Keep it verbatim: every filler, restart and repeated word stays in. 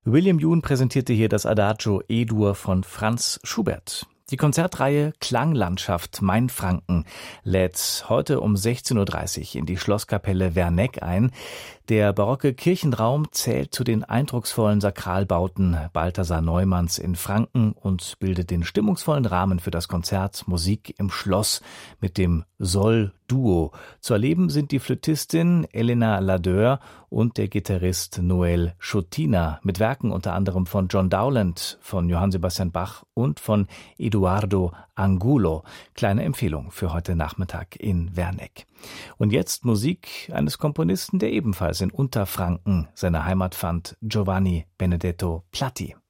William Yoon präsentierte hier das Adagio E-Dur von Franz Schubert. Die Konzertreihe Klanglandschaft Mainfranken lädt heute um sechzehn Uhr dreißig in die Schlosskapelle Werneck ein. Der barocke Kirchenraum zählt zu den eindrucksvollen Sakralbauten Balthasar Neumanns in Franken und bildet den stimmungsvollen Rahmen für das Konzert Musik im Schloss mit dem Sol-Duo. Zu erleben sind die Flötistin Elena Ladeur und der Gitarrist Noel Schottina mit Werken unter anderem von John Dowland, von Johann Sebastian Bach und von Eduardo Angulo. Kleine Empfehlung für heute Nachmittag in Werneck. Und jetzt Musik eines Komponisten, der ebenfalls in Unterfranken seine Heimat fand, Giovanni Benedetto Platti.